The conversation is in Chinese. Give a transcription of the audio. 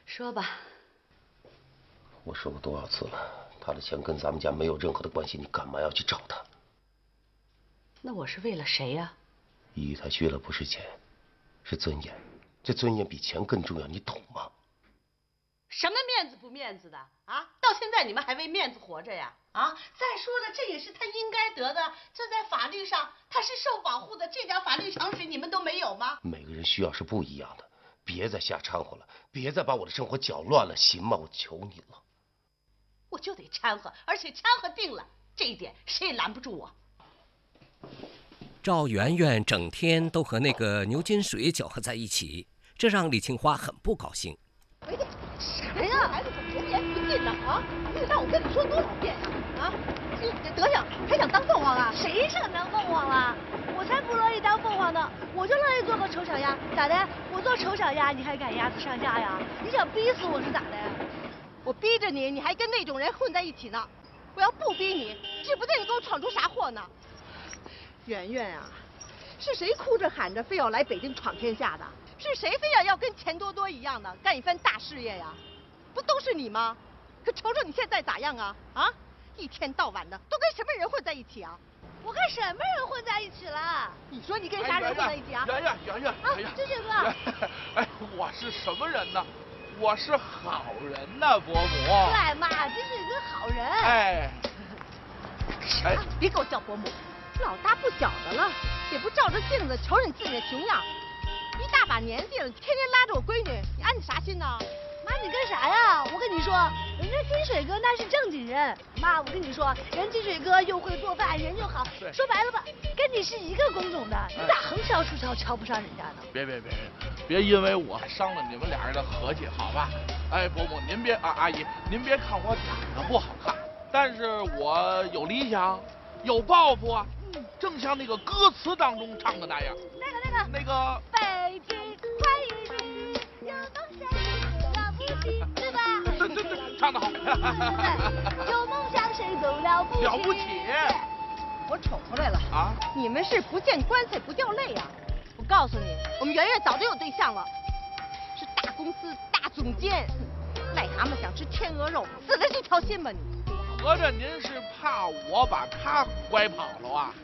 说吧。 我说过多少次了，他的钱跟咱们家没有任何的关系，你干嘛要去找他？ 那我是为了谁呀？ 依他需要的不是钱，是尊严。这尊严比钱更重要，你懂吗？ 什么面子不面子的啊？到现在你们还为面子活着呀？啊！再说了，这也是他应该得的，这在法律上他是受保护的，这点法律常识你们都没有吗？ 每个人需要是不一样的，别再瞎掺和了，别再把我的生活搅乱了，行吗？我求你了。 我就得掺和，而且掺和定了，这一点谁也拦不住我。 赵媛媛整天都和那个牛金水搅和在一起，这让李青花很不高兴。 哎，啥呀？孩子可甜言蜜尽的啊！你让我跟你说多少遍呀？啊，这德行还想当凤凰啊？ 谁想当凤凰了？我才不乐意当凤凰呢，我就乐意做个丑小鸭。咋的？我做丑小鸭，你还敢鸭子上架呀？你想逼死我是咋的？ 我逼着你，你还跟那种人混在一起呢。我要不逼你，指不定你给我闯出啥祸呢。圆圆啊，是谁哭着喊着非要来北京闯天下的？是谁非要跟钱多多一样的干一番大事业呀？不都是你吗？可瞅瞅你现在咋样啊？啊，一天到晚的都跟什么人混在一起啊？ 我跟什么人混在一起了？ 你说你跟啥人混在一起啊？ 圆圆，金水哥。 哎，我是什么人呢？我是好人呐，伯母。 对嘛，金水哥好人。 哎， 别给我叫伯母，老大不小的了，也不照着镜子瞅瞅你自己的熊样，一大把年纪了，天天拉着我闺女，你安你啥心呢？ 妈，你干啥呀？我跟你说，人家金水哥那是正经人。妈，我跟你说，人金水哥又会做饭，人又好，说白了吧，跟你是一个工种的，你咋横挑竖挑瞧不上人家呢？ 别因为我伤了你们俩人的和气，好吧？哎，伯母您别阿姨您别看我长得不好看，但是我有理想，有抱负啊。正像那个歌词当中唱的那样。那个。 北京欢迎你，有梦想谁走了不起，对吧？ 对，唱得好。 有梦想谁走了不起？ 了不起。 我瞅出来了啊！你们是不见棺材不掉泪啊！我告诉你，我们圆圆早就有对象了，是大公司大总监，癞蛤蟆想吃天鹅肉，死了这条心吧你！ 合着您是怕我把他拐跑了啊？